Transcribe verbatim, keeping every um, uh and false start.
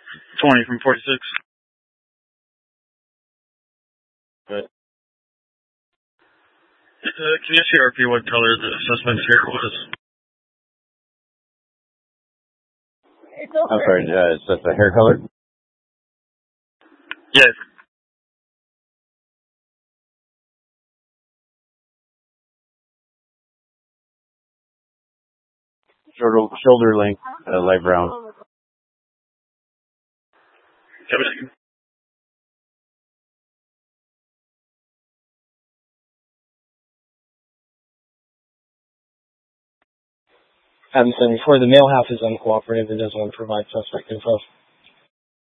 twenty from forty-six. Good. Uh, can you ask R P what color the suspect's hair was? I'm sorry, uh, is that the hair color? Yes. Shoulder, shoulder length, uh, light brown. Kevin. Havenson, before the male half is uncooperative and doesn't want to provide suspect info.